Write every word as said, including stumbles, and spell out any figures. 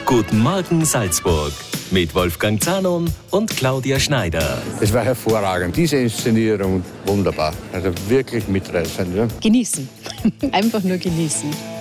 Guten Morgen Salzburg mit Wolfgang Zanon und Claudia Schneider. Es war hervorragend, diese Inszenierung wunderbar, also wirklich mitreißend. Ja? Genießen, einfach nur genießen.